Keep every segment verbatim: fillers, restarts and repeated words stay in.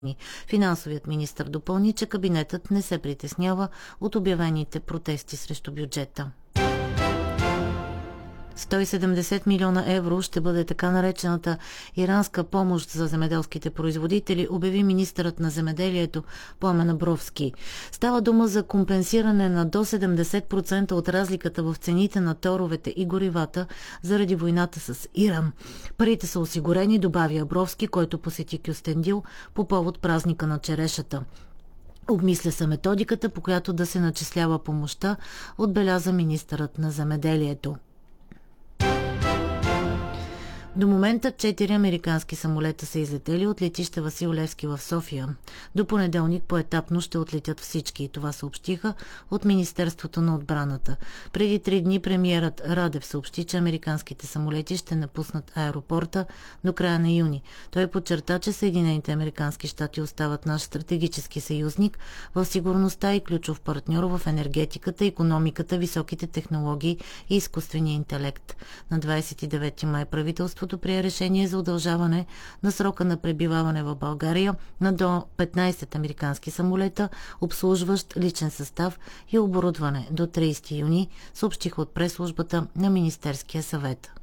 Финансовият министър допълни, че кабинетът не се притеснява от обявените протести срещу бюджета. сто и седемдесет милиона евро ще бъде така наречената иранска помощ за земеделските производители, обяви министърът на земеделието Пламен Абровски. Става дума за компенсиране на до седемдесет процента от разликата в цените на торовете и горивата заради войната с Иран. Парите са осигурени, добави Абровски, който посети Кюстендил по повод празника на черешата. Обмисля се методиката, по която да се начислява помощта, отбеляза министърът на земеделието. До момента четири американски самолета са излетели от летище Васил Левски в София. До понеделник поетапно ще отлетят всички. Това съобщиха от Министерството на отбраната. Преди три дни премиерът Радев съобщи, че американските самолети ще напуснат аеропорта до края на юни. Той подчерта, че Съединените американски щати остават наш стратегически съюзник в сигурността и ключов партньор в енергетиката, икономиката, високите технологии и изкуствения интелект. На двадесет и девети май правителството прие решение за удължаване на срока на пребиваване в България на до петнадесет американски самолета, обслужващ личен състав и оборудване до тридесети юни, съобщиха от пресслужбата на Министерския съвет.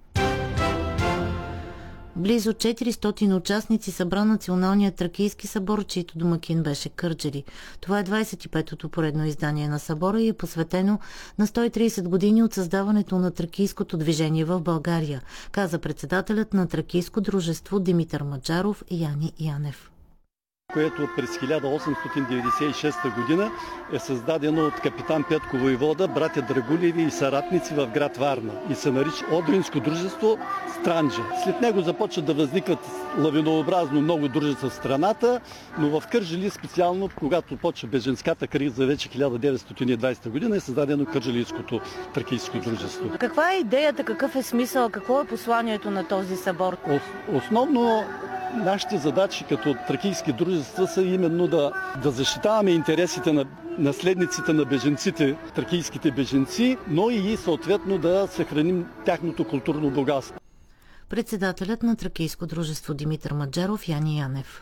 Близо четиристотин участници събра Националният тракийски събор, чийто домакин беше Кърджали. Това е двадесет и петото поредно издание на събора и е посветено на сто и тридесет години от създаването на тракийското движение в България, каза председателят на Тракийско дружество Димитър Маджаров и Яни Янев, което през хиляда осемстотин деветдесет и шеста година е създадено от капитан Петко войвода, братя Драгулеви и съратници в град Варна и се нарича Одринско дружество Странджа. След него започват да възникват лавинообразно много дружества в страната, но в Кърджали специално, когато почва беженската криза вече хиляда деветстотин и двадесета година, е създадено Кърджалийското тракийско дружество. Каква е идеята, какъв е смисъл, какво е посланието на този събор? Основно нашите задачи като тракийски дружества са именно да, да защитаваме интересите на наследниците на беженците, тракийските беженци, но и съответно да съхраним тяхното културно богатство. Председателят на Тракийско дружество Димитър Маджаров, Яни Янев.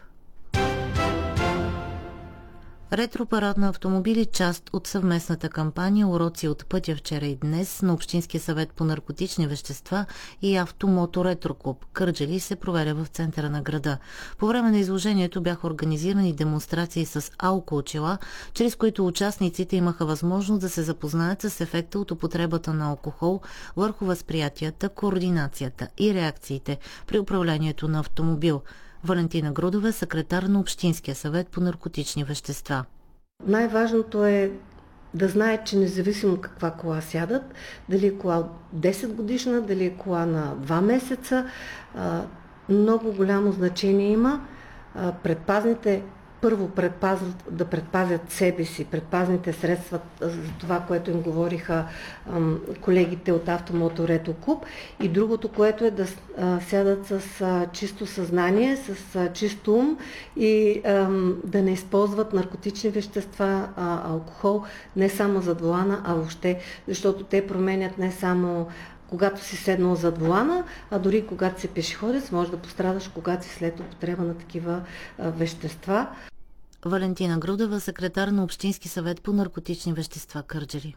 Ретропарад на автомобили, част от съвместната кампания "Уроци от пътя вчера и днес" на Общинския съвет по наркотични вещества и Автомото Ретроклуб Кърджали се проведе в центъра на града. По време на изложението бяха организирани демонстрации с алкоочила, чрез които участниците имаха възможност да се запознаят с ефекта от употребата на алкохол върху възприятията, координацията и реакциите при управлението на автомобил. Валентина Грудова, секретар на Общинския съвет по наркотични вещества. Най-важното е да знаят, че независимо каква кола сядат, дали е кола десет годишна, дали е кола на два месеца, много голямо значение има предпазните първо предпазват, да предпазят себе си, предпазните средства за това, което им говориха ам, колегите от Автомото Ретроклуб, и другото, което е да а, сядат с а, чисто съзнание, с а, чисто ум и ам, да не използват наркотични вещества, а, алкохол, не само зад волана, а въобще, защото те променят не само когато си седнал зад волана, а дори когато си пешеходец, може да пострадаш, когато си след употреба на такива а, вещества. Валентина Грудева, секретар на Общински съвет по наркотични вещества Кърджали.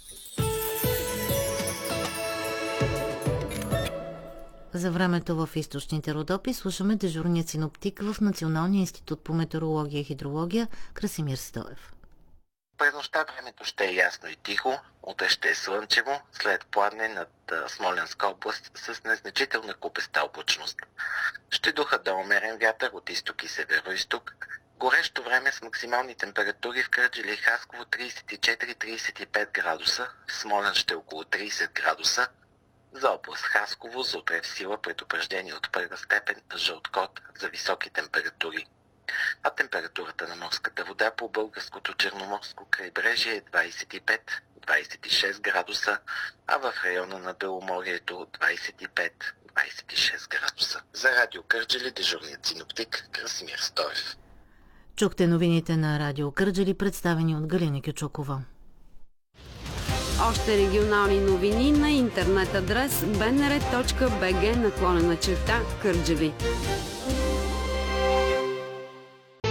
За времето в източните Родопи слушаме дежурния синоптик в Националния институт по метеорология и хидрология Красимир Стоев. През нощта времето ще е ясно и тихо, утре ще е слънчево, след пладне над Смолянска област с незначителна купеста облачност. Ще духа до умерен вятър от изток и северо-изток. Горещо време с максимални температури в Кърджали и Хасково тридесет и четири до тридесет и пет градуса, в Смолян ще е около тридесет градуса. За област Хасково за утре в сила предупреждение от първа степен жълт код за високи температури. А температурата на морската вода по българското черноморско крайбрежие е двадесет и пет до двадесет и шест градуса, а в района на Беломорието двадесет и пет до двадесет и шест градуса. За Радио Кърджали дежурният синоптик Красимир Стоев. Чухте новините на Радио Кърджали, представени от Галина Кючукова. Още регионални новини на интернет адрес би ен ар точка би джи наклонена черта Кърджали.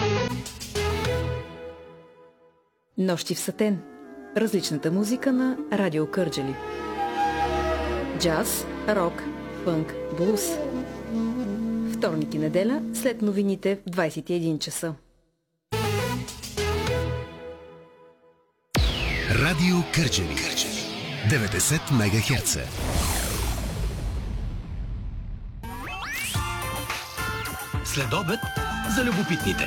Нощи в Сатен. Различната музика на Радио Кърджали. Джаз, рок, фънк, блуз. Вторник и неделя след новините в двайсет и един часа. Радио Кърджали. деветдесет мегахерца. След обед за любопитните.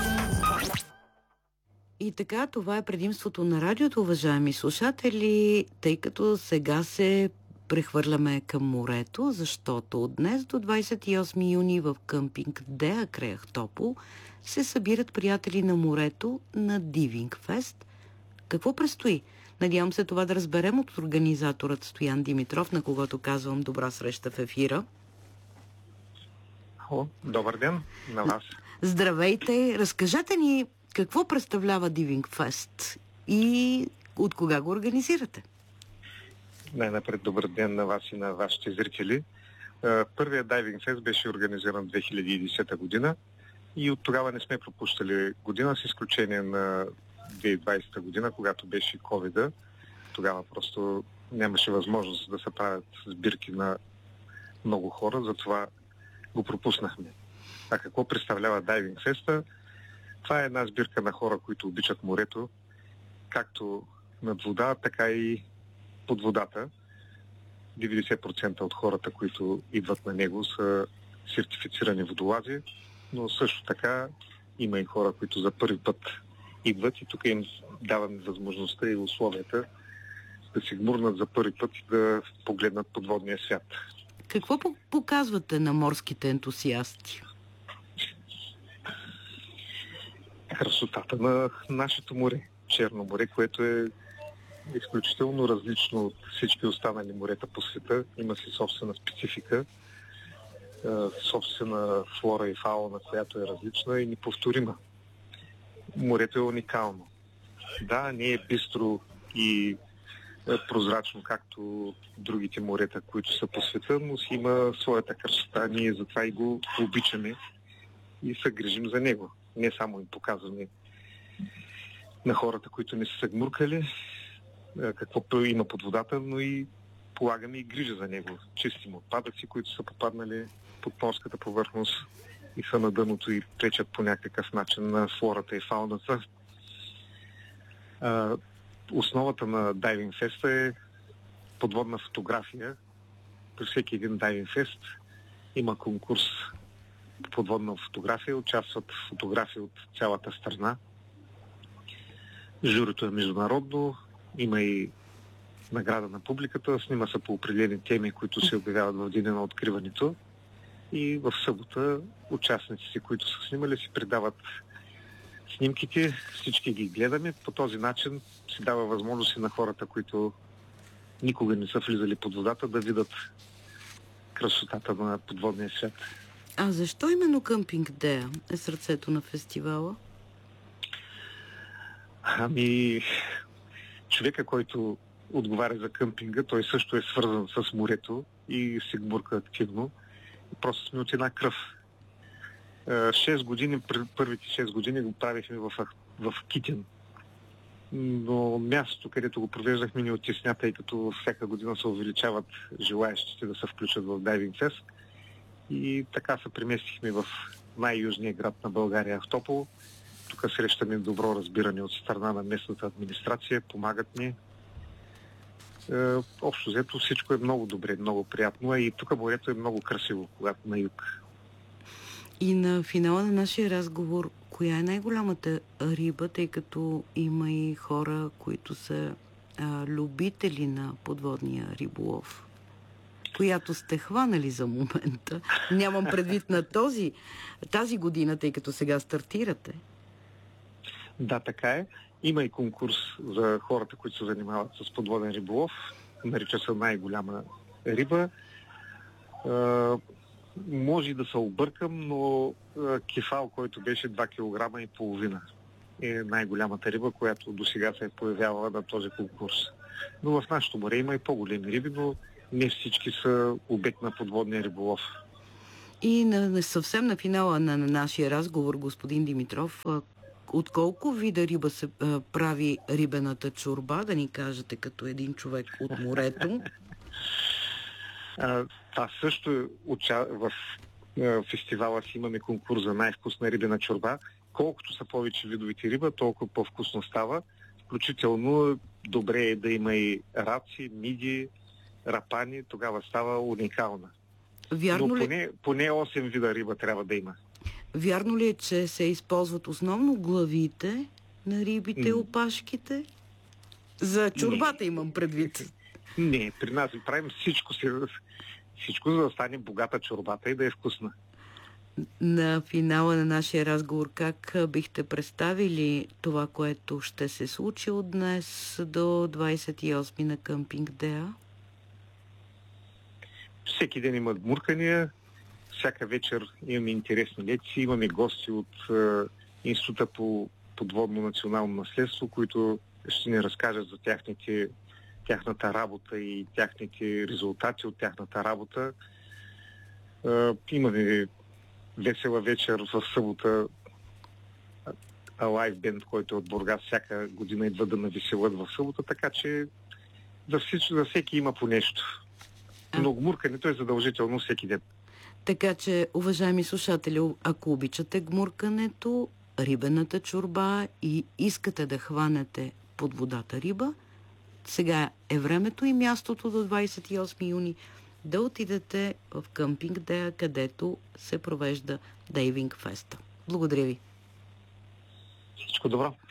И така, това е предимството на радиото, уважаеми слушатели, тъй като сега се прехвърляме към морето, защото от днес до двайсет и осми юни в къмпинг Деа край Ахтопол се събират приятели на морето на Дивинг Фест. Какво предстои? Надявам се това да разберем от организаторът Стоян Димитров, на когото казвам добра среща в ефира. О, добър ден на вас. Здравейте! Разкажете ни какво представлява Дивинг Фест и от кога го организирате? Най-напред добър ден на вас и на вашите зрители. Първият Дайвинг Фест беше организиран две хиляди и десета година и от тогава не сме пропущали година, с изключение на две хиляди и двайсета година, когато беше ковида. Тогава просто нямаше възможност да се правят сбирки на много хора, затова го пропуснахме. А какво представлява Дайвинг Феста? Това е една сбирка на хора, които обичат морето, както над вода, така и под водата. деветдесет процента от хората, които идват на него, са сертифицирани водолази, но също така има и хора, които за първи път идват и тук им даваме възможността и условията да се гмурнат за първи път и да погледнат подводния свят. Какво показвате на морските ентусиасти? Красотата на нашето море, Черно море, което е изключително различно от всички останали морета по света. Има си собствена специфика, собствена флора и фауна, която е различна и неповторима. Морето е уникално. Да, не е бистро и прозрачно, както другите морета, които са по света, но си има своята красота. Ние затова и го обичаме и се грижим за него. Не само им показваме на хората, които не са се гмуркали, какво има под водата, но и полагаме и грижа за него. Чистим отпадъци, които са попаднали под морската повърхност и са на дъното и пречат по някакъв начин на флората и фауната. А, основата на Дайвинг Феста е подводна фотография. При всеки един Дайвинг Фест има конкурс по подводна фотография. Участват фотографии от цялата страна. Журито е международно. Има и награда на публиката. Снима се по определени теми, които се обявяват в деня на откриването. И в събота участниците, които са снимали, си предават снимките. Всички ги гледаме. По този начин се дава възможност и на хората, които никога не са влизали под водата, да видят красотата на подводния свят. А защо именно къмпинг Деа е сърцето на фестивала? Ами, човека, който отговаря за къмпинга, той също е свързан с морето и се гмурка активно. Просто сме от една кръв. Шест години, първите шест години го правихме в, в Китин. Но мястото, където го провеждахме, ни оттесня, тъй като всяка година се увеличават желаящите да се включат в Дайвинг Фест. И така се преместихме в най-южния град на България, Ахтопол. Тук срещаме добро разбиране от страна на местната администрация, помагат ни. Е, общо взето всичко е много добре, много приятно, а и тук морето е много красиво, когато на юг. И на финала на нашия разговор, коя е най-голямата риба, тъй като има и хора, които са а, любители на подводния риболов, която сте хванали за момента? Нямам предвид на този, тази година, тъй като сега стартирате. Да, така е. Има и конкурс за хората, които се занимават с подводен риболов. Нарича се най-голяма риба. Е, може и да се объркам, но е, кефал, който беше два килограма и половина, е най-голямата риба, която до сега се е появявала на този конкурс. Но в нашото море има и по-големи риби, но не всички са обект на подводния риболов. И на, съвсем на финала на, на нашия разговор, господин Димитров, от колко вида риба се а, прави рибената чорба, да ни кажете като един човек от морето? А, това също уча... в а, фестивала си имаме конкурс за най-вкусна рибена чорба. Колкото са повече видовите риба, толкова по-вкусно става. Включително добре е да има и раци, миди, рапани, тогава става уникална. Вярно Но ли... поне, поне осем вида риба трябва да има. Вярно ли е, че се използват основно главите на рибите, mm. опашките? За чорбата не. Имам предвид. Не, при нас правим всичко, всичко за да стане богата чорбата и да е вкусна. На финала на нашия разговор, как бихте представили това, което ще се случи от днес до двадесет и осми на къмпинг Деа? Всеки ден има гмуркания, всяка вечер имаме интересни лекции, имаме гости от е, Института по подводно национално наследство, които ще ни разкажат за тяхните, тяхната работа и тяхните резултати от тяхната работа. Е, имаме весела вечер в събота Alive Band, който е от Бургас, всяка година идва да навеселят в събота, така че за, всичко, за всеки има по нещо. Но гмуркането е задължително всеки ден. Така че, уважаеми слушатели, ако обичате гмуркането, рибената чорба и искате да хванете под водата риба, сега е времето и мястото до двадесет и осми юни да отидете в къмпинг Деа, където се провежда Дайвинг феста. Благодаря ви. Всичко добро.